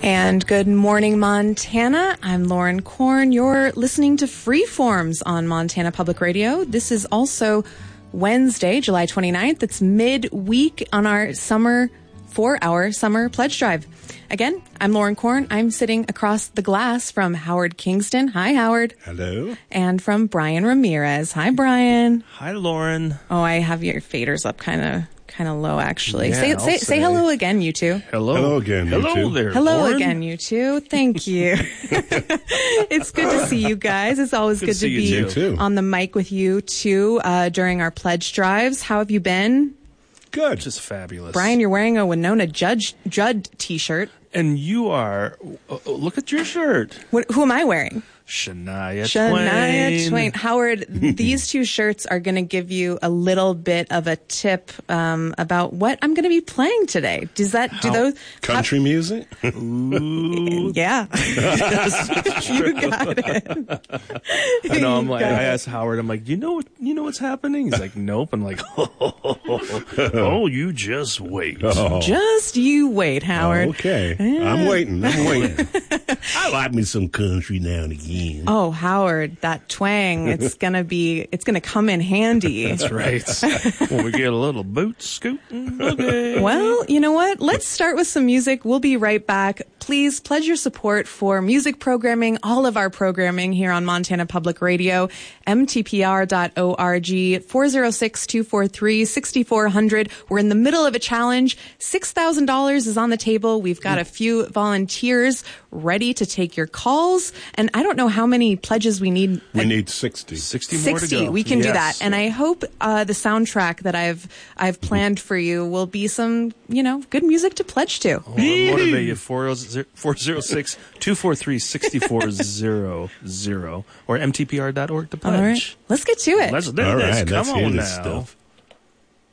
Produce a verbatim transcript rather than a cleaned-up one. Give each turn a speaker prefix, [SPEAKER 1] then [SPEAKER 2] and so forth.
[SPEAKER 1] And good morning, Montana. I'm Lauren Korn. You're listening to Freeforms on Montana Public Radio. This is also Wednesday, July twenty-ninth. It's midweek on our summer, four-hour summer pledge drive. Again, I'm Lauren Korn. I'm sitting across the glass from Howard Kingston. Hi, Howard.
[SPEAKER 2] Hello.
[SPEAKER 1] And from Brian Ramirez. Hi, Brian.
[SPEAKER 3] Hi, Lauren.
[SPEAKER 1] Oh, I have your faders up kind of kind of low, actually.
[SPEAKER 3] Yeah,
[SPEAKER 1] say,
[SPEAKER 3] I'll
[SPEAKER 1] say,
[SPEAKER 3] say.
[SPEAKER 1] say hello again, you two.
[SPEAKER 3] Hello.
[SPEAKER 2] Hello again, you
[SPEAKER 3] Hello
[SPEAKER 2] two.
[SPEAKER 3] there,
[SPEAKER 1] Hello
[SPEAKER 3] Lauren.
[SPEAKER 1] again, you two. Thank you. It's good to see you guys. It's always
[SPEAKER 3] Good
[SPEAKER 1] good,
[SPEAKER 3] to
[SPEAKER 1] to
[SPEAKER 3] see
[SPEAKER 1] be
[SPEAKER 3] you
[SPEAKER 2] too.
[SPEAKER 1] on the mic with you, too, uh, during our pledge drives. How have you been?
[SPEAKER 2] Good.
[SPEAKER 3] Just fabulous.
[SPEAKER 1] Brian, you're wearing a Winona Judge, Judd t-shirt.
[SPEAKER 3] And you are, uh, look at your shirt.
[SPEAKER 1] What, who am I wearing?
[SPEAKER 3] Shania,
[SPEAKER 1] Shania
[SPEAKER 3] Twain.
[SPEAKER 1] Twain. Howard, these two shirts are going to give you a little bit of a tip um, about what I'm going to be playing today. Does that, do
[SPEAKER 3] How-
[SPEAKER 1] those?
[SPEAKER 2] Country music?
[SPEAKER 3] Ooh.
[SPEAKER 1] Yeah. You got it.
[SPEAKER 3] I know. I'm
[SPEAKER 1] You
[SPEAKER 3] like,
[SPEAKER 1] got
[SPEAKER 3] I
[SPEAKER 1] it.
[SPEAKER 3] asked Howard. I'm like, you know what? You know what's happening? He's like, nope. I'm like, oh, oh you just wait.
[SPEAKER 2] Oh.
[SPEAKER 1] Just you wait, Howard.
[SPEAKER 2] Okay. I'm waiting. I'm waiting. I like me some country now and again.
[SPEAKER 1] Oh, Howard, that twang, it's going to be, it's going to come in handy.
[SPEAKER 3] That's right. When we get a little boot scooting boogie.
[SPEAKER 1] Well, you know what? Let's start with some music. We'll be right back. Please pledge your support for music programming, all of our programming here on Montana Public Radio, m t p r dot org, four oh six, two four three, six four zero zero. We're in the middle of a challenge. six thousand dollars is on the table. We've got a few volunteers ready to take your calls. And I don't know how many pledges we need.
[SPEAKER 2] We need sixty.
[SPEAKER 3] sixty more to
[SPEAKER 1] sixty.
[SPEAKER 3] go.
[SPEAKER 1] We can do that.
[SPEAKER 3] Yes.
[SPEAKER 1] And I hope uh, the soundtrack that I've I've planned for you will be some, you know, good music to pledge to.
[SPEAKER 3] Well, I'll motivate you. four oh six, two four three, six four zero zero or m t p r dot org to pledge.
[SPEAKER 1] All right. Let's get to it.
[SPEAKER 3] Let's do
[SPEAKER 2] All
[SPEAKER 3] this.
[SPEAKER 2] right,
[SPEAKER 3] Come
[SPEAKER 2] let's
[SPEAKER 3] on
[SPEAKER 2] hear
[SPEAKER 3] now.
[SPEAKER 2] this stuff.